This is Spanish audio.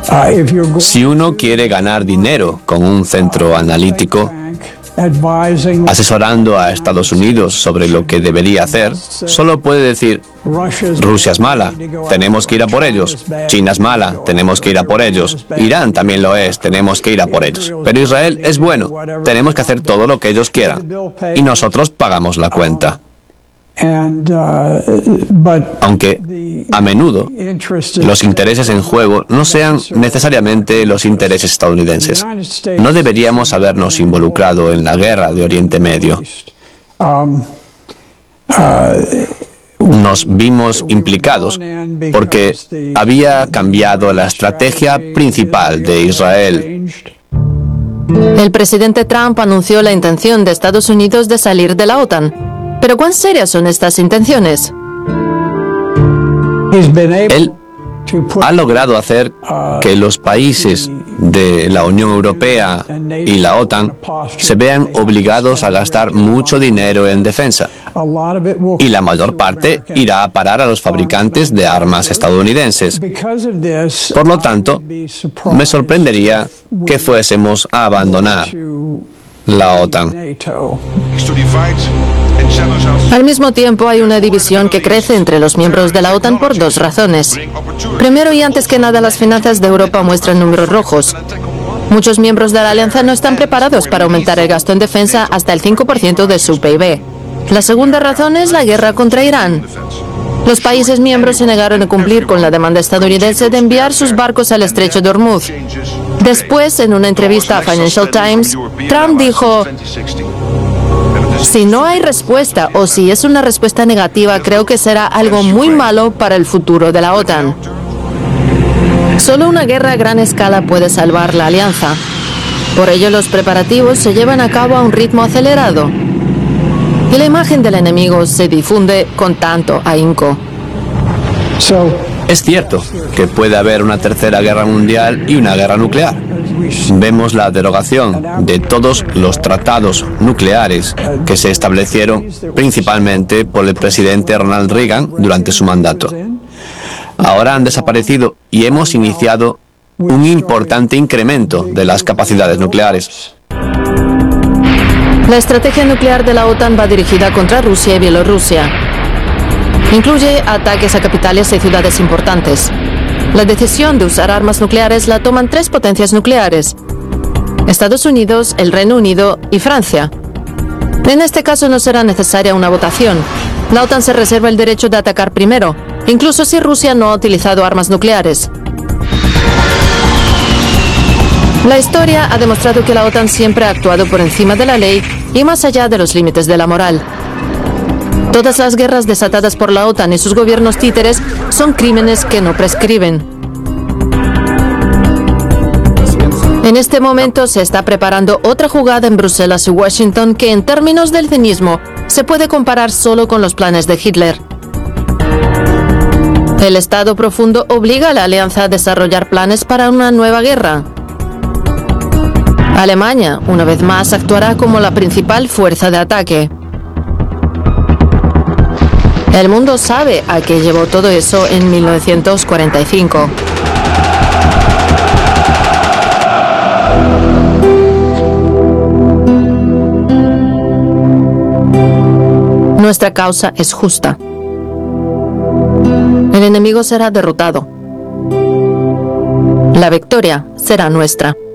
Si uno quiere ganar dinero con un centro analítico, asesorando a Estados Unidos sobre lo que debería hacer, solo puede decir: Rusia es mala, tenemos que ir a por ellos. China es mala, tenemos que ir a por ellos. Irán también lo es, tenemos que ir a por ellos. Pero Israel es bueno, tenemos que hacer todo lo que ellos quieran. Y nosotros pagamos la cuenta. Aunque a menudo los intereses en juego no sean necesariamente los intereses estadounidenses. No deberíamos habernos involucrado en la guerra de Oriente Medio. Nos vimos implicados porque había cambiado la estrategia principal de Israel. El presidente Trump anunció la intención de Estados Unidos de salir de la OTAN. ¿Pero cuán serias son estas intenciones? Él ha logrado hacer que los países de la Unión Europea y la OTAN se vean obligados a gastar mucho dinero en defensa. Y la mayor parte irá a parar a los fabricantes de armas estadounidenses. Por lo tanto, me sorprendería que fuésemos a abandonar la OTAN. Al mismo tiempo, hay una división que crece entre los miembros de la OTAN por dos razones. Primero y antes que nada, las finanzas de Europa muestran números rojos. Muchos miembros de la alianza no están preparados para aumentar el gasto en defensa hasta el 5% de su PIB. La segunda razón es la guerra contra Irán. Los países miembros se negaron a cumplir con la demanda estadounidense de enviar sus barcos al estrecho de Hormuz. Después, en una entrevista a Financial Times, Trump dijo: si no hay respuesta o si es una respuesta negativa, creo que será algo muy malo para el futuro de la OTAN. Solo una guerra a gran escala puede salvar la alianza. Por ello, los preparativos se llevan a cabo a un ritmo acelerado. Y la imagen del enemigo se difunde con tanto ahínco. Es cierto que puede haber una tercera guerra mundial y una guerra nuclear. Vemos la derogación de todos los tratados nucleares que se establecieron principalmente por el presidente Ronald Reagan durante su mandato. Ahora han desaparecido y hemos iniciado un importante incremento de las capacidades nucleares. La estrategia nuclear de la OTAN va dirigida contra Rusia y Bielorrusia. Incluye ataques a capitales y ciudades importantes. La decisión de usar armas nucleares la toman tres potencias nucleares: Estados Unidos, el Reino Unido y Francia. En este caso no será necesaria una votación. La OTAN se reserva el derecho de atacar primero, incluso si Rusia no ha utilizado armas nucleares. La historia ha demostrado que la OTAN siempre ha actuado por encima de la ley y más allá de los límites de la moral. Todas las guerras desatadas por la OTAN y sus gobiernos títeres son crímenes que no prescriben. En este momento se está preparando otra jugada en Bruselas y Washington que, en términos del cinismo, se puede comparar solo con los planes de Hitler. El Estado profundo obliga a la alianza a desarrollar planes para una nueva guerra. Alemania, una vez más, actuará como la principal fuerza de ataque. El mundo sabe a qué llevó todo eso en 1945. Nuestra causa es justa. El enemigo será derrotado. La victoria será nuestra.